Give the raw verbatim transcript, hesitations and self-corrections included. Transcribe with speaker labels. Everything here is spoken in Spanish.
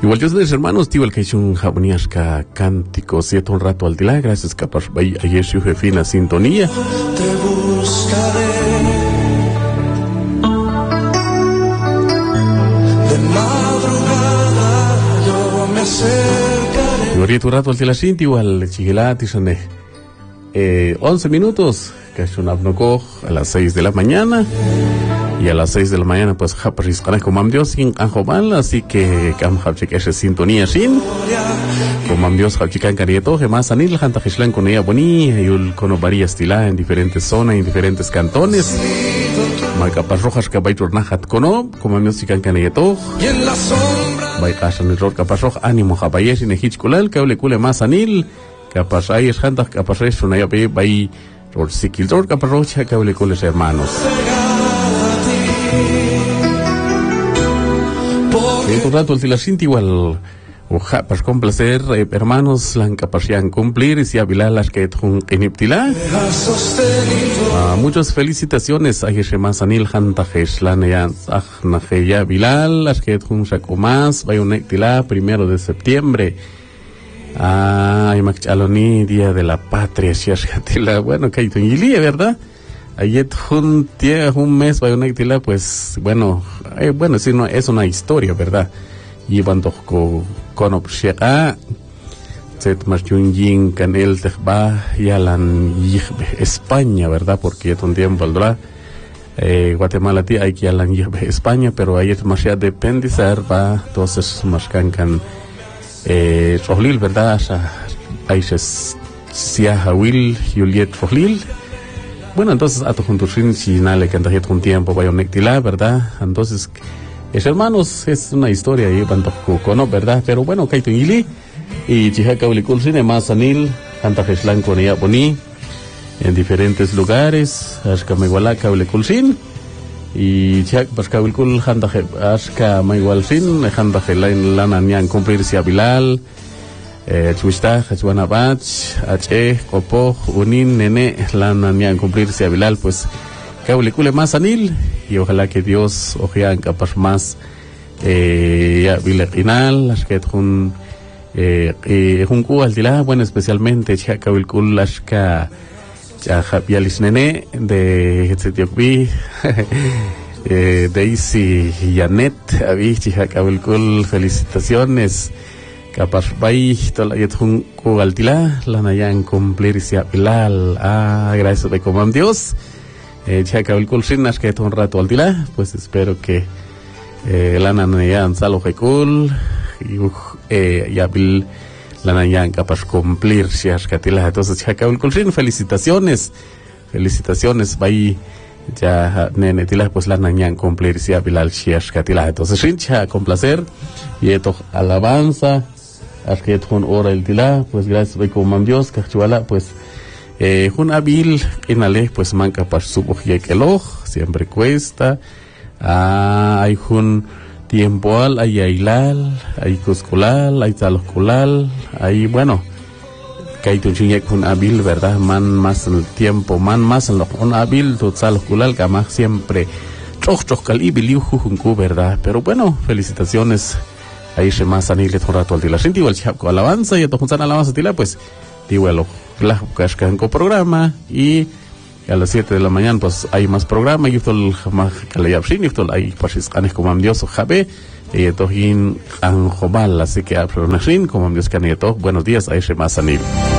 Speaker 1: Igual yo soy hermanos, tío, el que hizo un jaboniasca cántico, siete un rato al día, gracias capaz, ayer su jefina sintonía.
Speaker 2: Te buscaré. De madrugada yo me acercaré.
Speaker 1: Igual tu rato al día, cinti, igual chiguelati, son eh, once minutos, que es un abnoco a las seis de la mañana. Y a las seis de la mañana, pues, japaris con el Dios sin anjobal, así que, cam japchik ese sintonía sin. Comam Dios japchikan carieto, gemas anil, janta jishlan con ella boni, y un cono varias tila en diferentes zonas, en diferentes cantones. Malcapas rojas que vai tornajat cono, comam Dios chikan carieto.
Speaker 2: Y en la sombra.
Speaker 1: Vai casan el rol capas roj, ánimo japayesh in ejichkulal, que hable cule más anil, capas ayes janta, capas resh, una ya ve, vai, rol sikil rol capas roja, que hable cule hermanos. En un rato el tilacinti igual oja para complacer eh, hermanos la capacidad cumplir y si avilar las que tun eniptila ah, muchas felicitaciones a Jesús Anil Hantajesh la nean ajnajeya Bilal las que tun sacomas bayonectila primero de septiembre ah y machaloni día de la patria shiashkatila bueno que hay tunili verdad. Ayer un día, un mes, bayonectila, pues, bueno, eh, bueno, sí, no, es una historia, ¿verdad? Y cuando con obsega, se tomas un yin canel tejba, y alan España, ¿verdad? Porque ya un tiempo aldrá, eh, Guatemala tía, hay que alan España, pero ayer tomas ya depende, va, entonces, más cancan, eh, Rohlil, ¿verdad? Países, Siahawil, Juliet Rohlil. Bueno, entonces, a tu junturin, si nada le canta un tiempo, vaya a ¿verdad? Entonces, es hermanos, es una historia ahí, ¿no? ¿Verdad? Pero bueno, Kaito Ili, y Chijaca Uliculcine, más anil, canta Jeslan con ella boni, en diferentes lugares, Ashka Maigualaca Uliculcin, y Chijac Pasca Ulicul, Hanta Ashka Maigualcin, Hanta Gelain Lana Nian cumplir si Abilal, Eh, Chuista, Hachuanabach, H, Copo, Unin, Nene, Lana, Nian, cumplirse a Bilal, pues, Caulicule más anil, y ojalá que Dios, ojean capaz más, eh, ya, Bilatinal, las que un, eh, eh, un cu al dilá, bueno, especialmente, Cha, Caulicul, las que, ya, Javialis Nene, de Hetzetiopi, eh, Daisy Janet, Avi, Cha, Caulicul, felicitaciones. Capaz bay tolayet hun kugaltila la nayan cumplir si apilal ah gracias de comam Dios eh chaca el kulsinas que un rato altila pues espero que eh la nayan salo hekul y eh ya bil la nayan capaz cumplir si ascatila entonces chaca el kulsin felicitaciones felicitaciones bay ya nene tila pues la nayan cumplir si apilal si ascatila entonces rincha con placer y esto alabanza que con hora el tila pues gracias a como Dios que chuala pues eh un habil en ale pues manca para su oje que lo siempre cuesta ah hay un tiempo al hay ailal hay cusculal hay talosculal hay bueno que hay tu chingue con habil verdad man más el tiempo man más en lo un habil tu talosculal que más siempre choc choc calibil y verdad pero bueno felicitaciones ahí se más anil un rato al día la gente igual chapco alabanza y entonces alabanza tila pues igual la cascanco programa y a las siete de la mañana pues hay más programa y todo más que le yapsin y todo ahí pues canes como Dios jabe y entonces en anjobal así que a pronashin como Dios caneto buenos días ahí se más anil